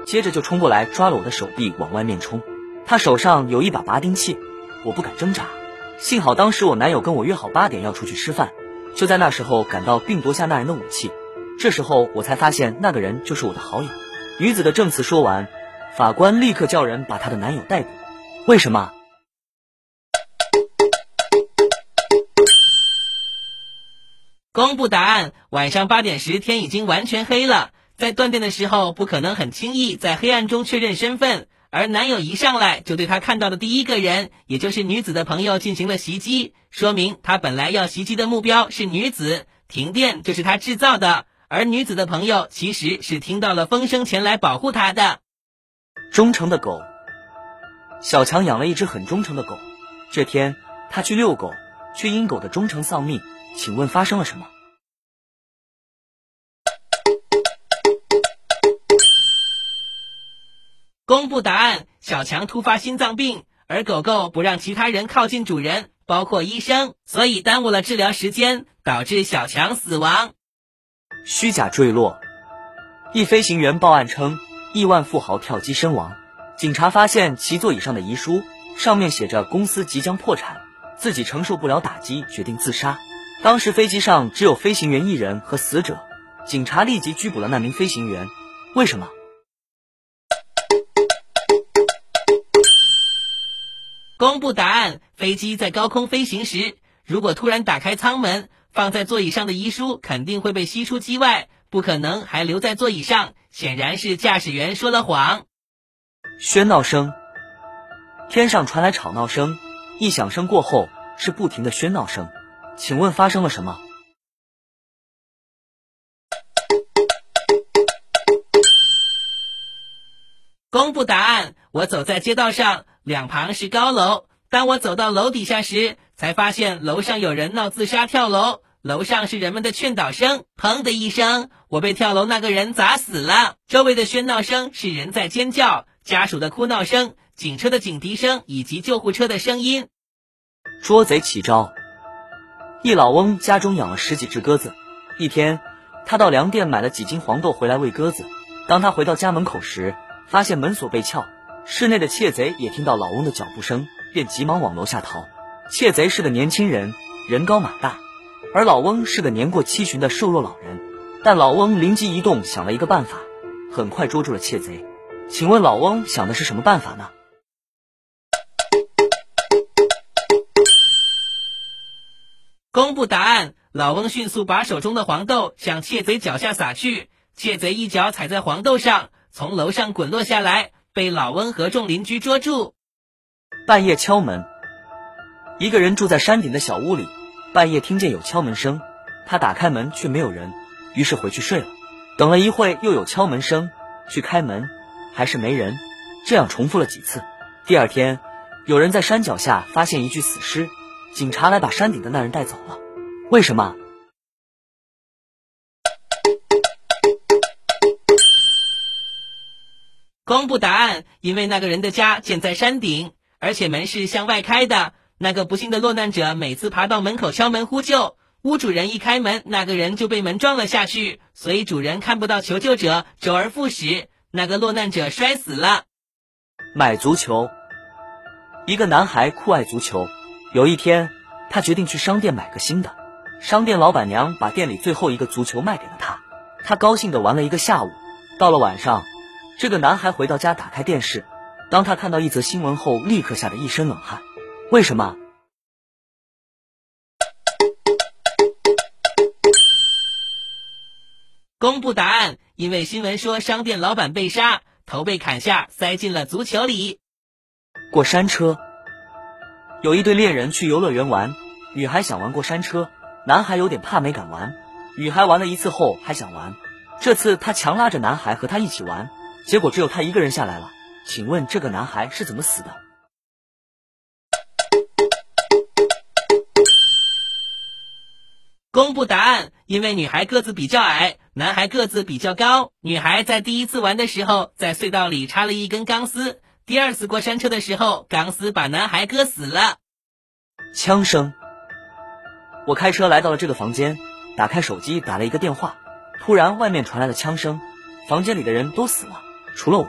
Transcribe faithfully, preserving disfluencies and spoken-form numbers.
接着就冲过来抓了我的手臂往外面冲。他手上有一把拔钉器，我不敢挣扎。幸好当时我男友跟我约好八点要出去吃饭，就在那时候赶到并夺下那人的武器。这时候我才发现那个人就是我的好友。女子的证词说完，法官立刻叫人把她的男友逮捕。为什么？ 公布答案，晚上八点时天已经完全黑了，在断电的时候不可能很轻易在黑暗中确认身份，而男友一上来就对他看到的第一个人，也就是女子的朋友进行了袭击，说明他本来要袭击的目标是女子，停电就是他制造的，而女子的朋友其实是听到了风声前来保护他的。 忠诚的狗。小强养了一只很忠诚的狗，这天他去遛狗，却因狗的忠诚丧命，请问发生了什么？ 公布答案，小强突发心脏病，而狗狗不让其他人靠近主人，包括医生，所以耽误了治疗时间，导致小强死亡。 虚假坠落。一飞行员报案称，亿万富豪跳机身亡。警察发现其座椅上的遗书，上面写着公司即将破产，自己承受不了打击，决定自杀。当时飞机上只有飞行员一人和死者，警察立即拘捕了那名飞行员。为什么？ 公布答案，飞机在高空飞行时，如果突然打开舱门，放在座椅上的遗书肯定会被吸出机外，不可能还留在座椅上，显然是驾驶员说了谎。 喧闹声。天上传来吵闹声，一响声过后是不停的喧闹声，请问发生了什么？ 公布答案，我走在街道上，两旁是高楼，当我走到楼底下时，才发现楼上有人闹自杀跳楼，楼上是人们的劝导声，砰的一声，我被跳楼那个人砸死了。周围的喧闹声是人在尖叫，家属的哭闹声，警车的警笛声以及救护车的声音。 捉贼起招。一老翁家中养了十几只鸽子，一天他到粮店买了几斤黄豆回来喂鸽子。当他回到家门口时，发现门锁被撬，室内的窃贼也听到老翁的脚步声，便急忙往楼下逃。窃贼是个年轻人，人高马大，而老翁是个年过七旬的瘦弱老人。但老翁灵机一动，想了一个办法，很快捉住了窃贼。请问老翁想的是什么办法呢？ 公布答案，老翁迅速把手中的黄豆向窃贼脚下撒去，窃贼一脚踩在黄豆上，从楼上滚落下来，被老翁和众邻居捉住。 半夜敲门。一个人住在山顶的小屋里，半夜听见有敲门声，他打开门却没有人，于是回去睡了。等了一会又有敲门声，去开门还是没人，这样重复了几次。第二天有人在山脚下发现一具死尸，警察来把山顶的那人带走了。为什么？ 公布答案，因为那个人的家建在山顶，而且门是向外开的，那个不幸的落难者每次爬到门口敲门呼救，屋主人一开门，那个人就被门撞了下去，所以主人看不到求救者，周而复始，那个落难者摔死了。 买足球。一个男孩酷爱足球，有一天他决定去商店买个新的，商店老板娘把店里最后一个足球卖给了他，他高兴地玩了一个下午。到了晚上，这个男孩回到家打开电视，当他看到一则新闻后，立刻吓得一身冷汗。为什么？ 公布答案，因为新闻说商店老板被杀，头被砍下，塞进了足球里。 过山车。有一对恋人去游乐园玩，女孩想玩过山车，男孩有点怕没敢玩。女孩玩了一次后还想玩，这次她强拉着男孩和她一起玩，结果只有他一个人下来了。请问这个男孩是怎么死的？ 公布答案，因为女孩个子比较矮，男孩个子比较高。女孩在第一次玩的时候，在隧道里插了一根钢丝，第二次过山车的时候，钢丝把男孩割死了。 枪声。我开车来到了这个房间，打开手机打了一个电话，突然外面传来了枪声，房间里的人都死了，除了我。